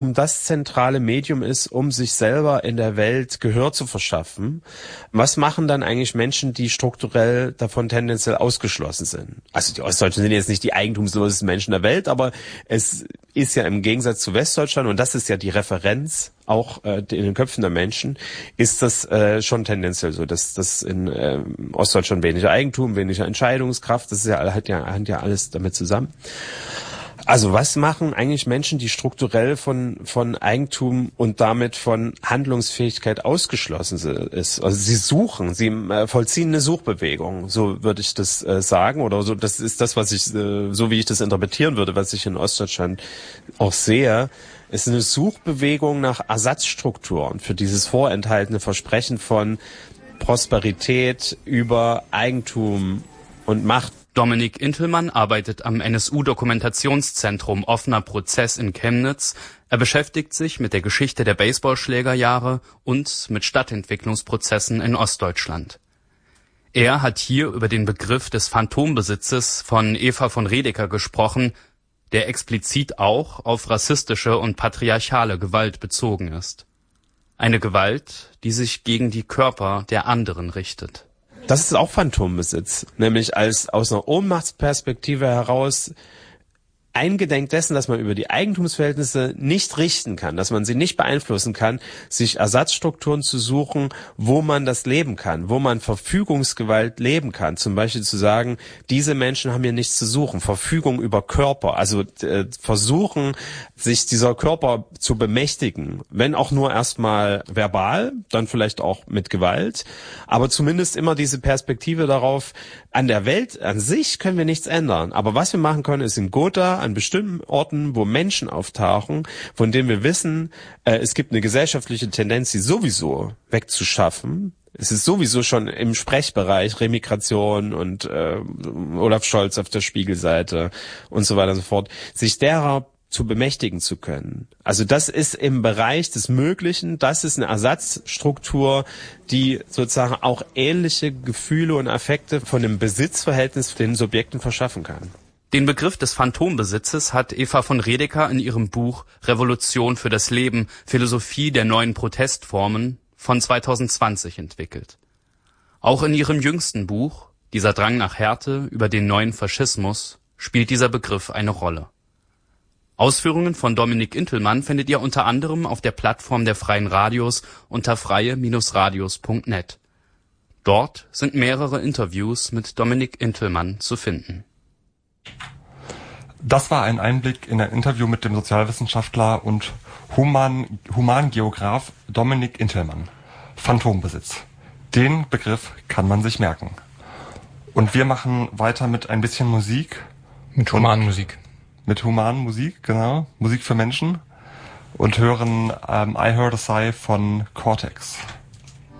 das zentrale Medium ist, um sich selber in der Welt Gehör zu verschaffen. Was machen dann eigentlich Menschen, die strukturell davon tendenziell ausgeschlossen sind? Also die Ostdeutschen sind jetzt nicht die eigentumslosesten Menschen der Welt, aber es ist ja im Gegensatz zu Westdeutschland, und das ist ja die Referenz auch in den Köpfen der Menschen, ist das schon tendenziell so, dass das in Ostdeutschland weniger Eigentum, weniger Entscheidungskraft, das ist ja, hängt ja alles damit zusammen. Also was machen eigentlich Menschen, die strukturell von Eigentum und damit von Handlungsfähigkeit ausgeschlossen ist? Also sie suchen, sie vollziehen eine Suchbewegung, so würde ich das sagen, oder so. Das ist das, was ich, so wie ich das interpretieren würde, was ich in Ostdeutschland auch sehe, ist eine Suchbewegung nach Ersatzstrukturen für dieses vorenthaltene Versprechen von Prosperität über Eigentum und Macht. Dominik Intelmann arbeitet am NSU-Dokumentationszentrum Offener Prozess in Chemnitz. Er beschäftigt sich mit der Geschichte der Baseballschlägerjahre und mit Stadtentwicklungsprozessen in Ostdeutschland. Er hat hier über den Begriff des Phantombesitzes von Eva von Redeker gesprochen, der explizit auch auf rassistische und patriarchale Gewalt bezogen ist. Eine Gewalt, die sich gegen die Körper der anderen richtet. Das ist auch Phantombesitz, nämlich aus einer Ohnmachtsperspektive heraus eingedenk dessen, dass man über die Eigentumsverhältnisse nicht richten kann, dass man sie nicht beeinflussen kann, sich Ersatzstrukturen zu suchen, wo man das leben kann, wo man Verfügungsgewalt leben kann. Zum Beispiel zu sagen, diese Menschen haben hier nichts zu suchen. Verfügung über Körper, also versuchen, sich dieser Körper zu bemächtigen, wenn auch nur erstmal verbal, dann vielleicht auch mit Gewalt, aber zumindest immer diese Perspektive darauf, an der Welt an sich können wir nichts ändern, aber was wir machen können, ist in Gotha, an bestimmten Orten, wo Menschen auftauchen, von denen wir wissen, es gibt eine gesellschaftliche Tendenz, sie sowieso wegzuschaffen. Es ist sowieso schon im Sprechbereich Remigration und Olaf Scholz auf der Spiegelseite und so weiter und so fort, sich derer zu bemächtigen zu können. Also das ist im Bereich des Möglichen, das ist eine Ersatzstruktur, die sozusagen auch ähnliche Gefühle und Affekte von dem Besitzverhältnis den Subjekten verschaffen kann. Den Begriff des Phantombesitzes hat Eva von Redeker in ihrem Buch Revolution für das Leben, Philosophie der neuen Protestformen von 2020 entwickelt. Auch in ihrem jüngsten Buch, Dieser Drang nach Härte über den neuen Faschismus, spielt dieser Begriff eine Rolle. Ausführungen von Dominik Intelmann findet ihr unter anderem auf der Plattform der Freien Radios unter freie-radios.net. Dort sind mehrere Interviews mit Dominik Intelmann zu finden. Das war ein Einblick in ein Interview mit dem Sozialwissenschaftler und Humangeograf Dominik Intelmann. Phantombesitz. Den Begriff kann man sich merken. Und wir machen weiter mit ein bisschen Musik. Mit Humanmusik. Mit Humanmusik, genau. Musik für Menschen. Und hören I Heard a Sigh von Cortex.